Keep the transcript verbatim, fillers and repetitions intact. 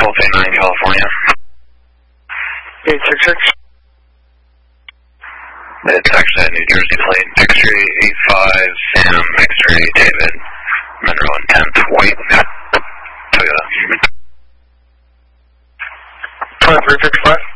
twelve eight nine California. eight six six. It's actually a New Jersey plate. X-ray eight five, Sam, X-ray David, Monroe and tenth, white, Toyota. twenty-three fifty-five.